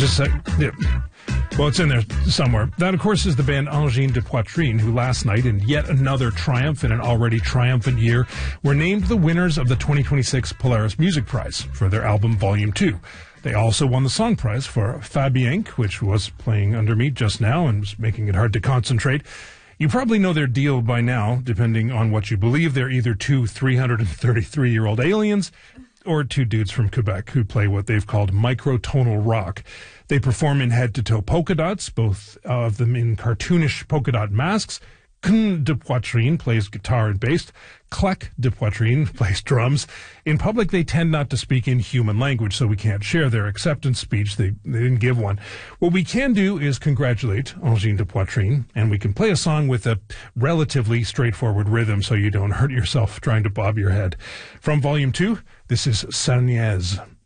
Just a sec. Yeah. Well, it's in there somewhere. That, of course, is the band Angine de Poitrine, who last night, in yet another triumph in an already triumphant year, were named the winners of the 2026 Polaris Music Prize for their album Volume 2. They also won the song prize for Fabienk, which was playing under me just now and was making it hard to concentrate. You probably know their deal by now, depending on what you believe. They're either two 333-year-old aliens or two dudes from Quebec who play what they've called microtonal rock. They perform in head-to-toe polka dots, both of them in cartoonish polka dot masks. Kn de Poitrine plays guitar and bass. Clec de Poitrine plays drums. In public, they tend not to speak in human language, so we can't share their acceptance speech. They didn't give one. What we can do is congratulate Angine de Poitrine, and we can play a song with a relatively straightforward rhythm so you don't hurt yourself trying to bob your head. From Volume 2, this is Sarniez.